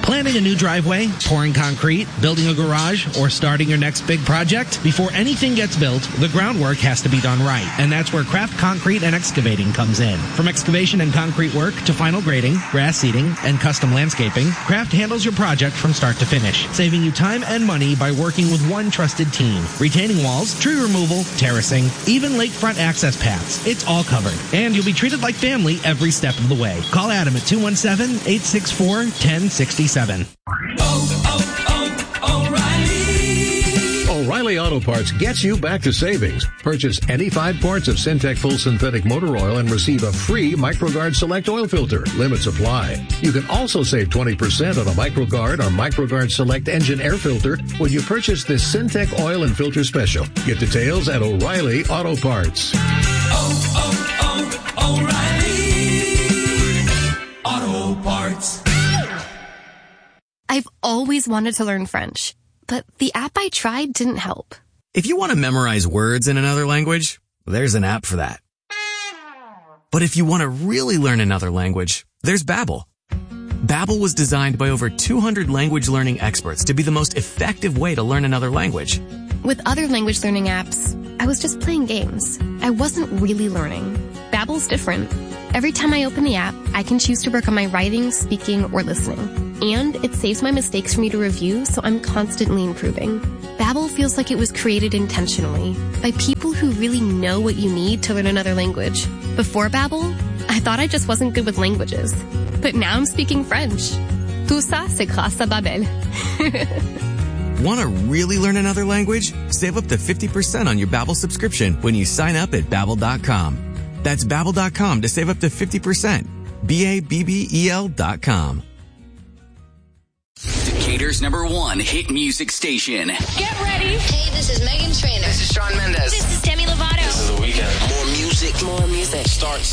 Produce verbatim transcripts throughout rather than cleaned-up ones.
Planning a new driveway, pouring concrete, building a garage, or starting your next big project? Before anything gets built, the groundwork has to be done right. And that's where Kraft Concrete and Excavating comes in. From excavation and concrete work to final grading, grass seeding, and custom landscaping, Kraft handles your project from start to finish, saving you time and money by working with one trusted team. Retaining walls, tree removal, terracing, even lakefront access paths. It's all covered. And you'll be treated like family every step of the way. Call Adam at two one seven, eight six four, one zero six seven. Oh, oh, oh, O'Reilly. O'Reilly Auto Parts gets you back to savings. Purchase any five quarts of Syntec Full Synthetic Motor Oil and receive a free MicroGuard Select Oil Filter. Limits apply. You can also save twenty percent on a MicroGuard or MicroGuard Select Engine Air Filter when you purchase this Syntec Oil and Filter Special. Get details at O'Reilly Auto Parts. Oh, oh, oh, O'Reilly Auto Parts. I've always wanted to learn French, but the app I tried didn't help. If you want to memorize words in another language, there's an app for that. But if you want to really learn another language, there's Babbel. Babbel was designed by over two hundred language learning experts to be the most effective way to learn another language. With other language learning apps, I was just playing games. I wasn't really learning. Babbel's different. Every time I open the app, I can choose to work on my writing, speaking, or listening. And it saves my mistakes for me to review, so I'm constantly improving. Babbel feels like it was created intentionally by people who really know what you need to learn another language. Before Babbel, I thought I just wasn't good with languages. But now I'm speaking French. Tout ça, c'est grâce à Babbel. Want to really learn another language? Save up to fifty percent on your Babbel subscription when you sign up at Babbel dot com. That's Babbel dot com to save up to fifty percent. B A B B E L dot com. Decatur's number one hit music station. Get ready. Hey, this is Megan Trainor. This is Shawn Mendes. This is Demi Lovato. This is The Weeknd. More music. More music. Starts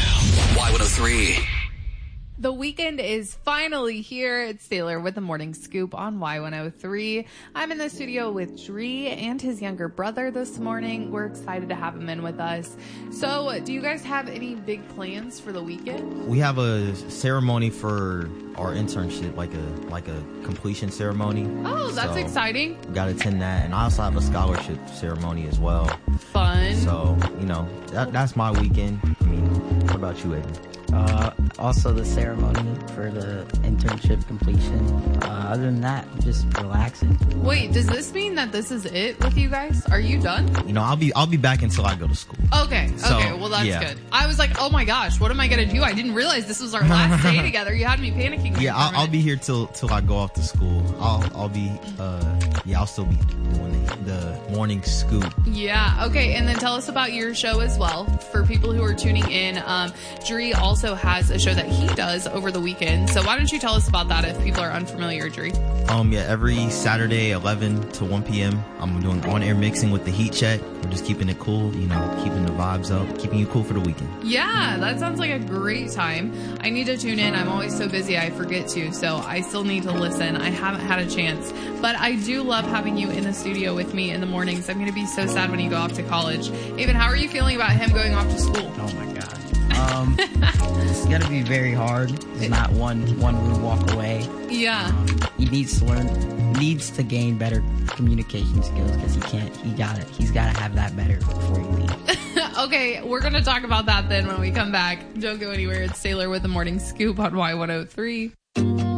Y one oh three. The weekend is finally here. It's Taylor with the Morning Scoop on Y one oh three. I'm in the studio with Dree and his younger brother this morning. We're excited to have him in with us. So, do you guys have any big plans for the weekend? We have a ceremony for our internship, like a like a completion ceremony. Oh, that's so exciting. We got to attend that. And I also have a scholarship ceremony as well. Fun. So, you know, that, that's my weekend. I mean, what about you, Evan? Uh, also the ceremony for the internship completion. Uh, other than that, just relaxing. Wait, does this mean that this is it with you guys? Are you done? You know, I'll be I'll be back until I go to school. Okay, So, okay, well that's yeah. good. I was like, oh my gosh, what am I gonna do? I didn't realize this was our last day together. You had me panicking. Yeah, I'll, I'll be here till till I go off to school. I'll I'll be uh yeah I'll still be doing the, the morning scoop. Yeah, okay, and then tell us about your show as well. For people who are tuning in, um, Dree also has a show that he does over the weekend. So why don't you tell us about that if people are unfamiliar, Dree? Um, yeah, every Saturday, eleven to one p.m., I'm doing on-air mixing with the Heat Check. We're just keeping it cool, you know, keeping the vibes up, keeping you cool for the weekend. Yeah, that sounds like a great time. I need to tune in. I'm always so busy I forget to, so I still need to listen. I haven't had a chance. But I do love having you in the studio with me in the mornings. I'm going to be so sad when you go off to college. Even, how are you feeling about him going off to school? Oh my God. Um, it's got to be very hard. It's not one one room walk away. Yeah. Um, he needs to learn, needs to gain better communication skills because he can't. He got it. He's got to have that better before he leaves. Okay, we're going to talk about that then when we come back. Don't go anywhere. It's Taylor with the Morning Scoop on Y one oh three.